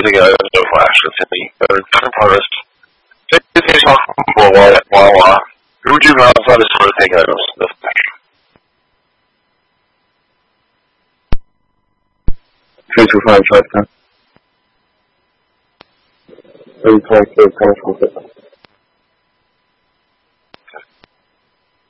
using a no flash with me. Or different artist. It's while who would you not outside of sort of taking out the flash? 325 510. 326 10.